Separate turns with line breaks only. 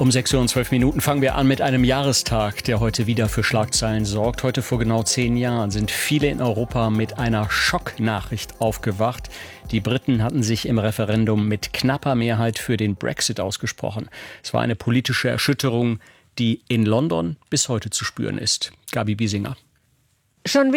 Um 6:12 Uhr fangen wir an mit einem Jahrestag, der heute wieder für Schlagzeilen sorgt. Heute vor genau 10 Jahren sind viele in Europa mit einer Schocknachricht aufgewacht. Die Briten hatten sich im Referendum mit knapper Mehrheit für den Brexit ausgesprochen. Es war eine politische Erschütterung, die in London bis heute zu spüren ist. Gabi Biesinger.
Schon